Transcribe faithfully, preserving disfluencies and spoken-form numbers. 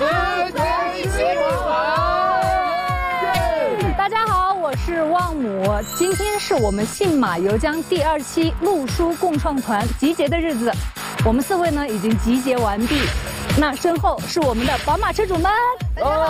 慈悲心肠。 大家好，我是旺母，今天是我们信马由缰第二期路书共创团集结的日子，我们四位呢已经集结完毕，那身后是我们的宝马车主们。